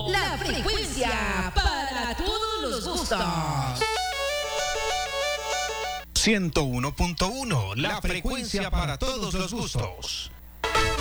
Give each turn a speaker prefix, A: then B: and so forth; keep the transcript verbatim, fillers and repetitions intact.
A: la frecuencia para todos los gustos.
B: ciento uno punto uno, la frecuencia para todos los gustos.